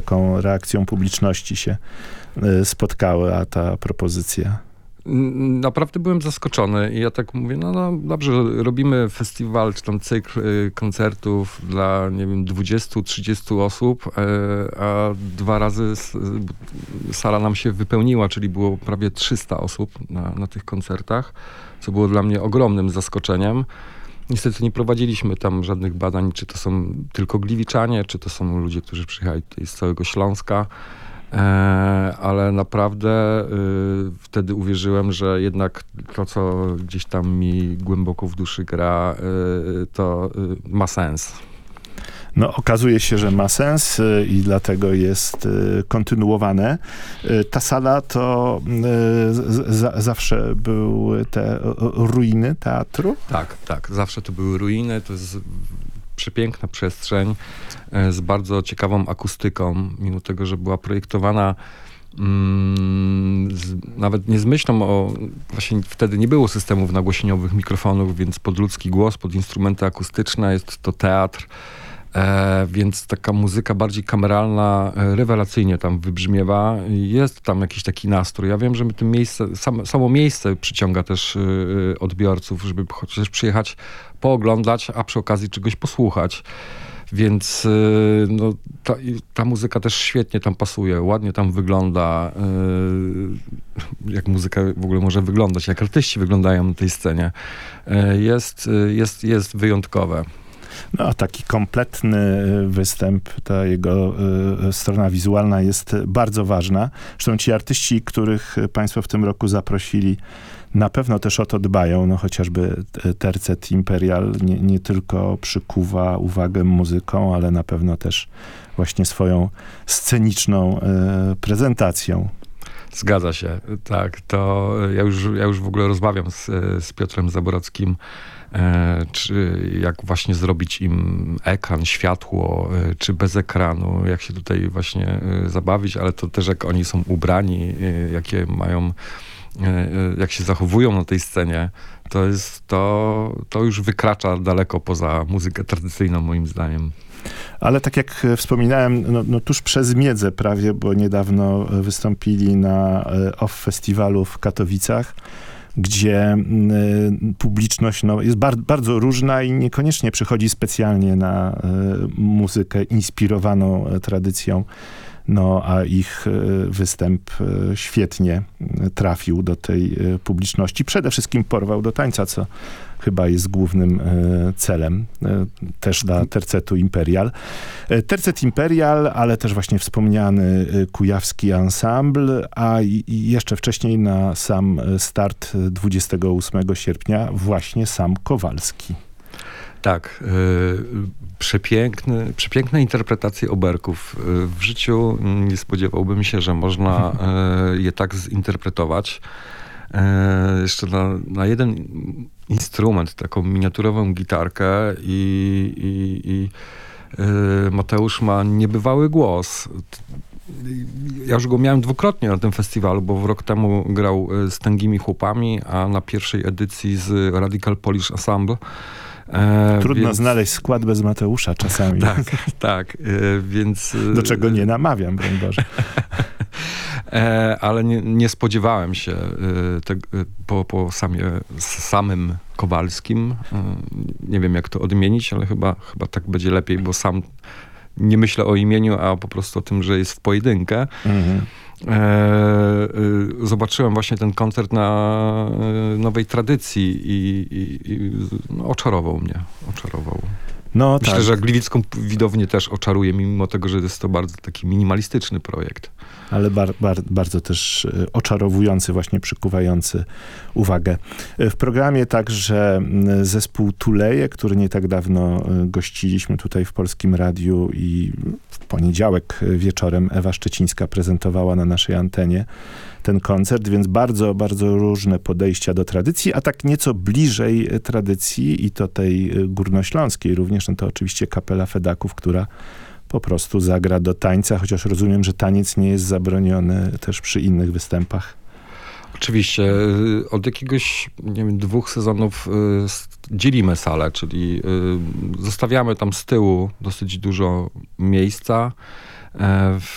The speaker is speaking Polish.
jaką reakcją publiczności się spotkała ta propozycja? Naprawdę byłem zaskoczony i ja tak mówię, no dobrze, robimy festiwal, czy tam cykl koncertów dla, nie wiem, 20-30 osób, a 2 razy sala nam się wypełniła, czyli było prawie 300 osób na tych koncertach, co było dla mnie ogromnym zaskoczeniem. Niestety nie prowadziliśmy tam żadnych badań, czy to są tylko gliwiczanie, czy to są ludzie, którzy przyjechali tutaj z całego Śląska. Ale naprawdę wtedy uwierzyłem, że jednak to, co gdzieś tam mi głęboko w duszy gra, to ma sens. No, okazuje się, że ma sens i dlatego jest kontynuowane. Ta sala to zawsze były te ruiny teatru? Tak. Zawsze to były ruiny. To jest przepiękna przestrzeń z bardzo ciekawą akustyką, mimo tego, że była projektowana nawet nie z myślą o... Właśnie wtedy nie było systemów nagłośnieniowych, mikrofonów, więc pod ludzki głos, pod instrumenty akustyczne jest to teatr, więc taka muzyka bardziej kameralna rewelacyjnie tam wybrzmiewa. Jest tam jakiś taki nastrój. Ja wiem, że tym samo miejsce przyciąga też odbiorców, żeby chociaż przyjechać, pooglądać, a przy okazji czegoś posłuchać. Więc no, ta muzyka też świetnie tam pasuje, ładnie tam wygląda. Jak muzyka w ogóle może wyglądać, jak artyści wyglądają na tej scenie. Jest wyjątkowe. No, a taki kompletny występ, ta jego strona wizualna jest bardzo ważna. Zresztą ci artyści, których państwo w tym roku zaprosili, na pewno też o to dbają. No, chociażby Tercet Imperial nie tylko przykuwa uwagę muzyką, ale na pewno też właśnie swoją sceniczną prezentacją. Zgadza się, tak. To ja już w ogóle rozmawiam z Piotrem Zaborowskim, czy jak właśnie zrobić im ekran, światło, czy bez ekranu, jak się tutaj właśnie zabawić, ale to też jak oni są ubrani, jakie mają, jak się zachowują na tej scenie, to już wykracza daleko poza muzykę tradycyjną, moim zdaniem. Ale tak jak wspominałem, no tuż przez Miedzę prawie, bo niedawno wystąpili na OFF Festiwalu w Katowicach, gdzie publiczność jest bardzo różna i niekoniecznie przychodzi specjalnie na muzykę inspirowaną tradycją. No, a ich występ świetnie trafił do tej publiczności. Przede wszystkim porwał do tańca, co chyba jest głównym celem też dla Tercetu Imperial. Tercet Imperial, ale też właśnie wspomniany kujawski ensemble, a jeszcze wcześniej na sam start 28 sierpnia właśnie sam Kowalski. Tak, przepiękne interpretacje oberków. W życiu nie spodziewałbym się, że można je tak zinterpretować. Jeszcze na jeden instrument, taką miniaturową gitarkę i Mateusz ma niebywały głos. Ja już go miałem dwukrotnie na tym festiwalu, bo rok temu grał z Tęgimi Chłopami, a na pierwszej edycji z Radical Polish Ensemble. Trudno znaleźć skład bez Mateusza czasami. Tak, więc... Do czego nie namawiam, broń Boże. Ale nie spodziewałem się po samym Kowalskim. Nie wiem, jak to odmienić, ale chyba tak będzie lepiej, bo sam nie myślę o imieniu, a po prostu o tym, że jest w pojedynkę. Mhm. Zobaczyłem właśnie ten koncert na Nowej Tradycji i oczarował mnie. No, Myślę, tak. że Gliwicką widownię też oczaruje, mimo tego, że jest to bardzo taki minimalistyczny projekt. Ale bardzo też oczarowujący, właśnie przykuwający uwagę. W programie także zespół Tuleje, który nie tak dawno gościliśmy tutaj w Polskim Radiu i w poniedziałek wieczorem Ewa Szczecińska prezentowała na naszej antenie ten koncert, więc bardzo, bardzo różne podejścia do tradycji, a tak nieco bliżej tradycji i to tej górnośląskiej również, no to oczywiście Kapela Fedaków, która po prostu zagra do tańca, chociaż rozumiem, że taniec nie jest zabroniony też przy innych występach. Oczywiście. Od jakiegoś, nie wiem, 2 sezonów dzielimy salę, czyli zostawiamy tam z tyłu dosyć dużo miejsca.